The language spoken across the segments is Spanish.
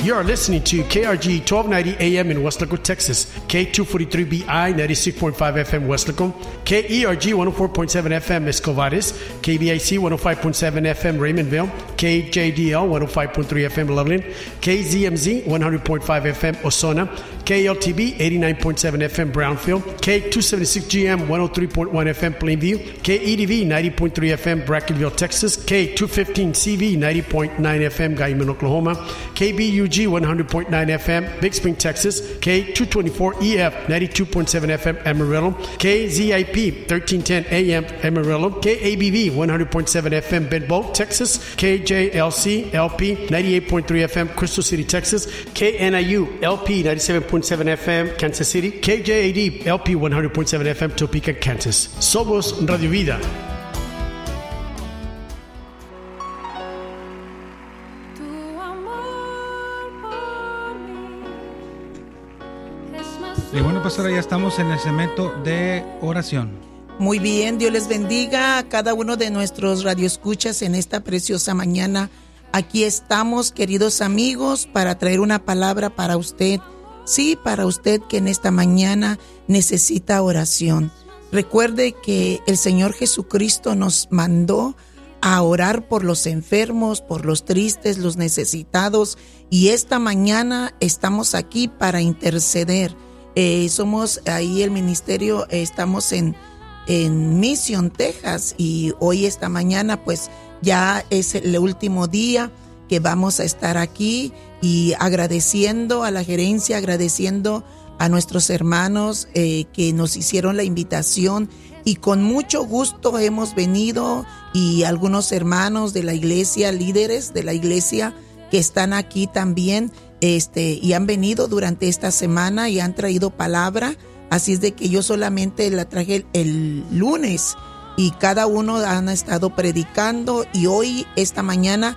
You are listening to KRG 1290 AM in Westlaco, Texas, K243BI 96.5 FM Westlaco, KERG 104.7 FM Escovares, KBIC 105.7 FM Raymondville, KJDL 105.3 FM Loveland, KZMZ 100.5 FM Osona, KLTB 89.7 FM Brownfield, K276GM 103.1 FM Plainview, KEDV 90.3 FM Brackenville, Texas, K215CV 90.9 FM Guyman, Oklahoma, KBUG 100.9 FM Big Spring, Texas, K224EF 92.7 FM Amarillo, KZIP 1310 AM Amarillo, KABV 100.7 FM Bedbo, Texas, KJLC LP 98.3 FM Crystal City, Texas, KNIU LP 97.7 FM Kansas City, KJAD LP 100.7 FM Topeka, Kansas. Somos Radio Vida. Y bueno, pastora, ya estamos en el segmento de oración. Muy bien, Dios les bendiga a cada uno de nuestros radioescuchas en esta preciosa mañana. Aquí estamos, queridos amigos, para traer una palabra para usted. Sí, para usted que en esta mañana necesita oración. Recuerde que el Señor Jesucristo nos mandó a orar por los enfermos, por los tristes, los necesitados. Y esta mañana estamos aquí para interceder. Somos ahí el ministerio, estamos en Mission, Texas, y hoy esta mañana pues ya es el último día que vamos a estar aquí, y agradeciendo a la gerencia, agradeciendo a nuestros hermanos que nos hicieron la invitación, y con mucho gusto hemos venido, y algunos hermanos de la iglesia, líderes de la iglesia que están aquí también, y han venido durante esta semana y han traído palabra. Así es de que yo solamente la traje el lunes, y cada uno han estado predicando, y hoy, esta mañana,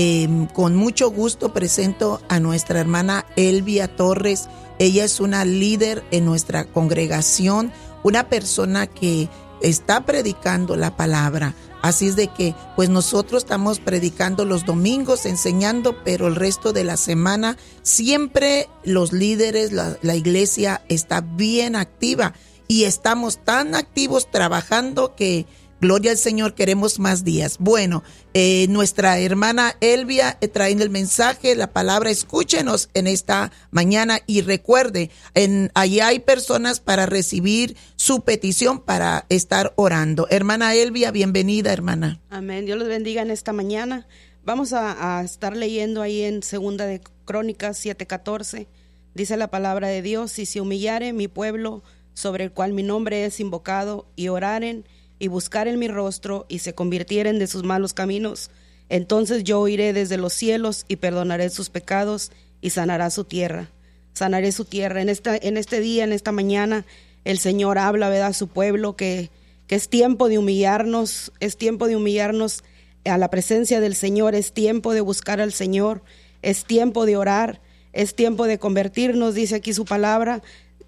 con mucho gusto presento a nuestra hermana Elvia Torres. Ella es una líder en nuestra congregación, una persona que está predicando la palabra. Así es de que pues nosotros estamos predicando los domingos, enseñando, pero el resto de la semana siempre los líderes, la iglesia está bien activa, y estamos tan activos trabajando que gloria al Señor, queremos más días. Bueno, nuestra hermana Elvia trayendo el mensaje, la palabra. Escúchenos en esta mañana, y recuerde, allá hay personas para recibir su petición, para estar orando. Hermana Elvia, bienvenida, hermana. Amén, Dios los bendiga en esta mañana. Vamos a estar leyendo ahí en Segunda de Crónicas 7:14. Dice la palabra de Dios: si se humillare mi pueblo, sobre el cual mi nombre es invocado, y oraren y buscaren mi rostro, y se convirtieren de sus malos caminos, entonces yo oiré desde los cielos y perdonaré sus pecados y sanaré su tierra. Sanaré su tierra. En este día, en esta mañana, el Señor habla, ¿verdad?, a su pueblo que es tiempo de humillarnos, es tiempo de humillarnos a la presencia del Señor, es tiempo de buscar al Señor, es tiempo de orar, es tiempo de convertirnos, dice aquí su palabra,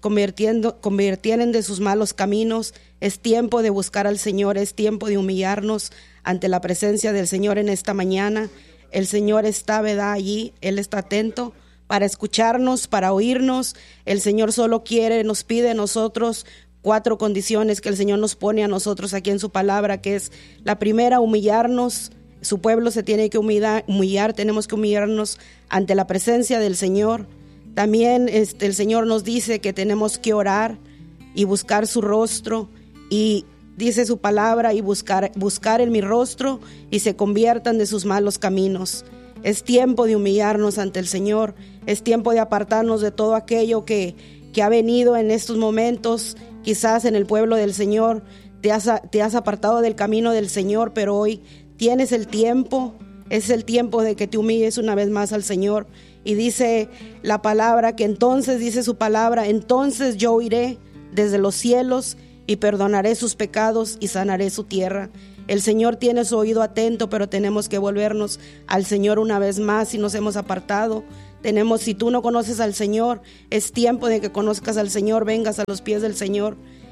convirtieren de sus malos caminos. Es tiempo de buscar al Señor, es tiempo de humillarnos ante la presencia del Señor en esta mañana. El Señor está, ¿verdad?, allí, Él está atento para escucharnos, para oírnos. El Señor solo nos pide a nosotros 4 condiciones que el Señor nos pone a nosotros aquí en su palabra, que es la primera, humillarnos. Su pueblo se tiene que humillar, tenemos que humillarnos ante la presencia del Señor. También el Señor nos dice que tenemos que orar y buscar su rostro, y dice su palabra, y buscar en mi rostro, y se conviertan de sus malos caminos. Es tiempo de humillarnos ante el Señor, es tiempo de apartarnos de todo aquello que ha venido en estos momentos. Quizás en el pueblo del Señor te has apartado del camino del Señor, pero hoy tienes el tiempo, es el tiempo de que te humilles una vez más al Señor. Y dice la palabra que entonces, dice su palabra, entonces yo oiré desde los cielos y perdonaré sus pecados y sanaré su tierra. El Señor tiene su oído atento, pero tenemos que volvernos al Señor una vez más si nos hemos apartado. Si tú no conoces al Señor, es tiempo de que conozcas al Señor, vengas a los pies del Señor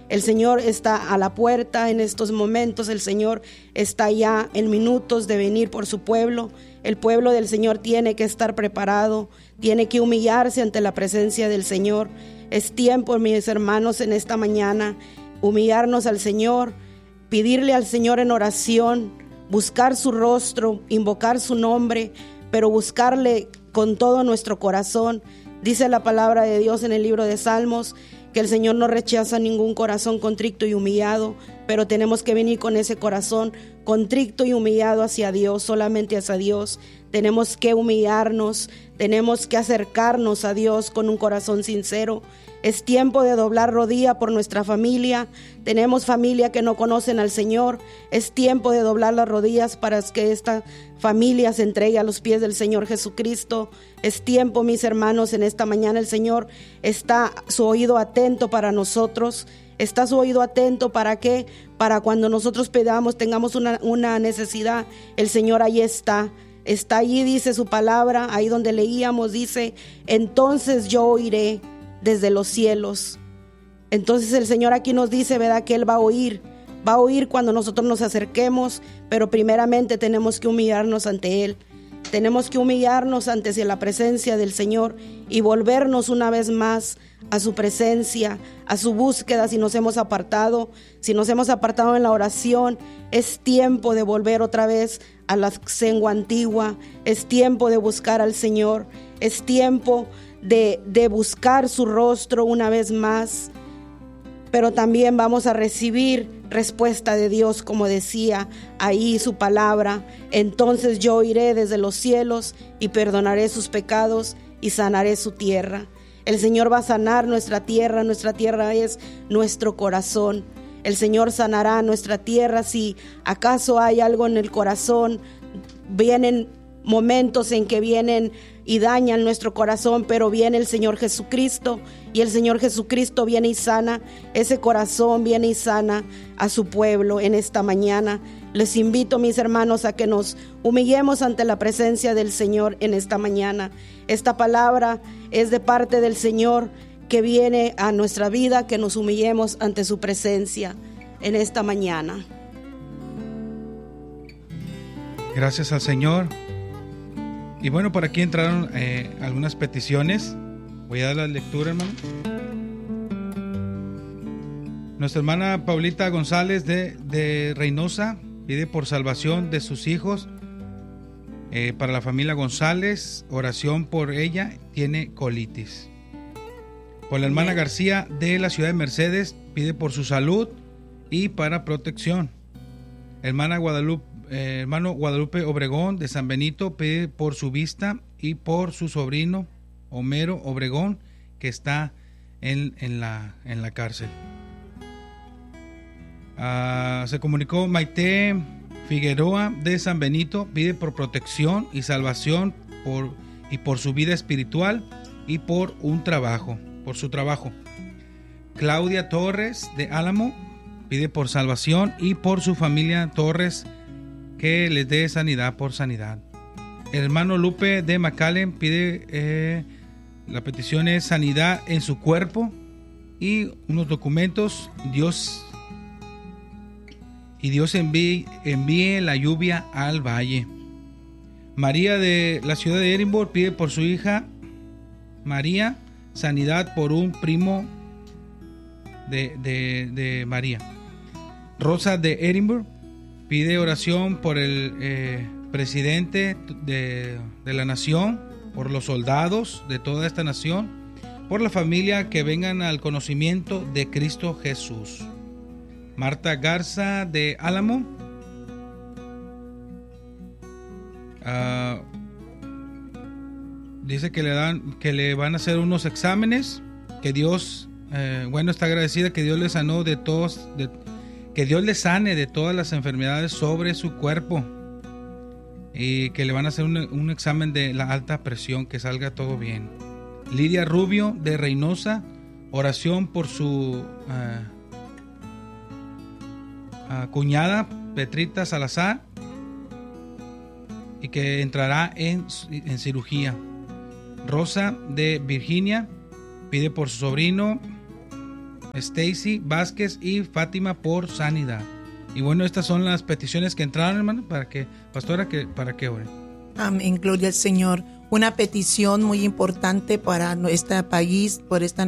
El Señor está a la puerta en estos momentos. El Señor está ya en minutos de venir por su pueblo. El pueblo del Señor tiene que estar preparado, tiene que humillarse ante la presencia del Señor. Es tiempo, mis hermanos, en esta mañana, humillarnos al Señor, pedirle al Señor en oración, buscar su rostro, invocar su nombre, pero buscarle con todo nuestro corazón. Dice la palabra de Dios en el libro de Salmos que el Señor no rechaza ningún corazón contrito y humillado, pero tenemos que venir con ese corazón contrito y humillado hacia Dios, solamente hacia Dios. Tenemos que humillarnos, tenemos que acercarnos a Dios con un corazón sincero. Es tiempo de doblar rodilla por nuestra familia. Tenemos familia que no conocen al Señor. Es tiempo de doblar las rodillas para que esta familia se entregue a los pies del Señor Jesucristo. Es tiempo, mis hermanos, en esta mañana el Señor está su oído atento para nosotros. Está su oído atento, ¿para qué? Para cuando nosotros pedamos, tengamos una necesidad, el Señor ahí está. Está allí, dice su palabra, ahí donde leíamos, dice, entonces yo oiré desde los cielos. Entonces el Señor aquí nos dice, ¿verdad?, que Él va a oír cuando nosotros nos acerquemos, pero primeramente tenemos que humillarnos ante Él. Tenemos que humillarnos ante la presencia del Señor y volvernos una vez más a su presencia, a su búsqueda. Si nos hemos apartado en la oración, es tiempo de volver otra vez a la sengua antigua. Es tiempo de buscar al Señor. Es tiempo de buscar su rostro una vez más. Pero también vamos a recibir respuesta de Dios, como decía ahí su palabra. Entonces yo iré desde los cielos y perdonaré sus pecados y sanaré su tierra. El Señor va a sanar nuestra tierra es nuestro corazón. El Señor sanará nuestra tierra. Si acaso hay algo en el corazón, vienen momentos en que vienen y dañan nuestro corazón, pero viene el Señor Jesucristo y el Señor Jesucristo viene y sana ese corazón, viene y sana a su pueblo en esta mañana. Les invito, mis hermanos, a que nos humillemos ante la presencia del Señor en esta mañana. Esta palabra es de parte del Señor que viene a nuestra vida, que nos humillemos ante su presencia en esta mañana. Gracias al Señor. Y bueno, por aquí entraron algunas peticiones. Voy a dar la lectura, hermano. Nuestra hermana Paulita González de Reynosa pide por salvación de sus hijos. Para la familia González, oración por ella, tiene colitis. Por la hermana García de la ciudad de Mercedes, pide por su salud y para protección. Hermano Guadalupe Obregón de San Benito pide por su vista y por su sobrino Homero Obregón, que está en la cárcel. Se comunicó Maite Figueroa de San Benito, pide por protección y salvación por su vida espiritual y por su trabajo. Claudia Torres de Álamo pide por salvación y por su familia Torres, que les dé sanidad por sanidad. El hermano Lupe de McAllen pide, la petición es sanidad en su cuerpo y unos documentos. Dios envíe la lluvia al valle. María de la ciudad de Edimburgo pide por su hija María sanidad por un primo de María. Rosa de Edimburgo pide oración por el presidente de la nación, por los soldados de toda esta nación, por la familia, que vengan al conocimiento de Cristo Jesús. Marta Garza de Álamo dice que le van a hacer unos exámenes, que Dios, está agradecida que Dios le sanó de todos, que Dios le sane de todas las enfermedades sobre su cuerpo, y que le van a hacer un examen de la alta presión, que salga todo bien. Lidia Rubio de Reynosa, oración por su cuñada Petrita Salazar, y que entrará en cirugía. Rosa de Virginia pide por su sobrino Stacy Vázquez y Fátima por sanidad. Y bueno, estas son las peticiones que entraron, hermano, para que, pastora, para que ore. Amén, gloria al Señor. Una petición muy importante para este país, por esta